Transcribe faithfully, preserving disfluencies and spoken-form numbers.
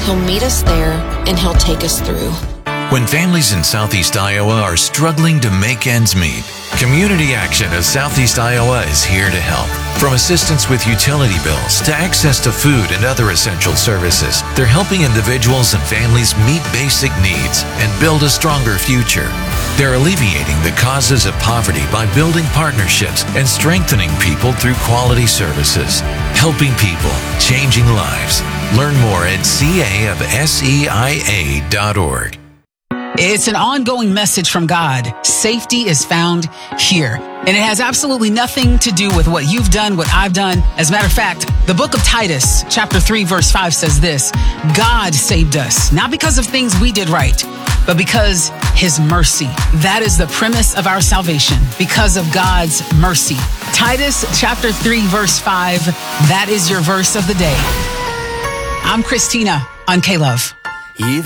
He'll meet us there, and He'll take us through. When families in Southeast Iowa are struggling to make ends meet, Community Action of Southeast Iowa is here to help. From assistance with utility bills to access to food and other essential services, they're helping individuals and families meet basic needs and build a stronger future. They're alleviating the causes of poverty by building partnerships and strengthening people through quality services. Helping people, changing lives. Learn more at C A of S E I A dot org. It's an ongoing message from God. Safety is found here. And it has absolutely nothing to do with what you've done, what I've done. As a matter of fact, the book of Titus, chapter three, verse five says this: God saved us, not because of things we did right, but because His mercy. That is the premise of our salvation, because of God's mercy. Titus chapter three, verse five, that is your verse of the day. I'm Christina on K-Love.